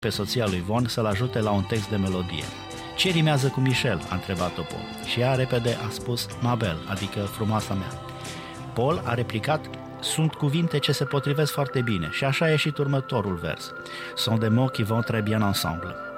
pe soția lui Von să-l ajute la un text de melodie. Ce rimează cu Michel? A întrebat-o Paul. Și ea repede a spus Mabel, adică frumoasa mea. Paul a replicat: sunt cuvinte ce se potrivesc foarte bine și așa a ieșit următorul vers. Sont des mots qui vont très bien ensemble.